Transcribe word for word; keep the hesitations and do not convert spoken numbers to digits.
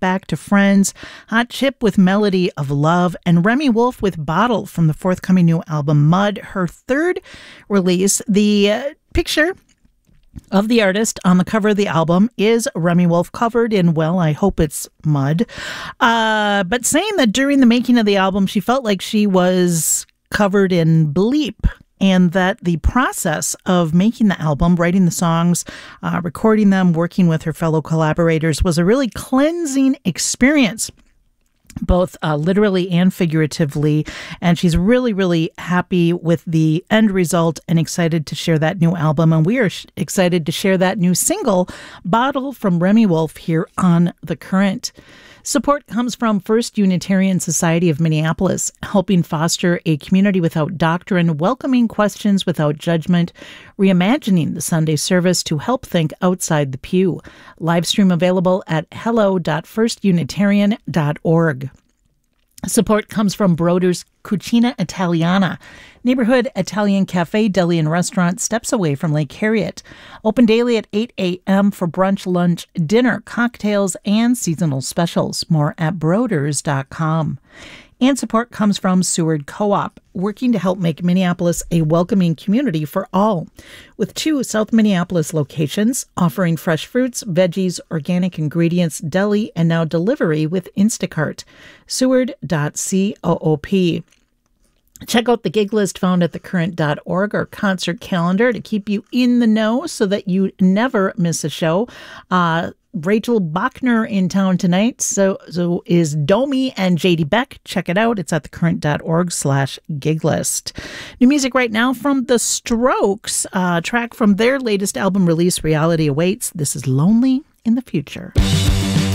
Back to Friends, Hot Chip with Melody of Love, and Remi Wolf with Bottle from the forthcoming new album Mud, her third release. The uh, picture of the artist on the cover of the album is Remi Wolf covered in, well, I hope it's mud, uh, but saying that during the making of the album, she felt like she was covered in bleep, and that the process of making the album, writing the songs, uh, recording them, working with her fellow collaborators was a really cleansing experience, both uh, literally and figuratively. And she's really, really happy with the end result and excited to share that new album. And we are sh- excited to share that new single, Bottle, from Remi Wolf, here on The Current. Support comes from First Unitarian Society of Minneapolis, helping foster a community without doctrine, welcoming questions without judgment, reimagining the Sunday service to help think outside the pew. Livestream available at hello dot first unitarian dot org. Support comes from Broder's Cucina Italiana, neighborhood Italian cafe, deli, and restaurant steps away from Lake Harriet. Open daily at eight a.m. for brunch, lunch, dinner, cocktails, and seasonal specials. More at broders dot com. And support comes from Seward Co-op, working to help make Minneapolis a welcoming community for all. With two South Minneapolis locations offering fresh fruits, veggies, organic ingredients, deli, and now delivery with Instacart. Seward dot coop. Check out the gig list found at the current dot org, or concert calendar, to keep you in the know so that you never miss a show. Uh, Rachel Bachner in town tonight. So, so is Domi and J D Beck. Check it out. It's at the current dot org slash gig list. New music right now from The Strokes. A track from their latest album release, Reality Awaits. This is Lonely in the Future.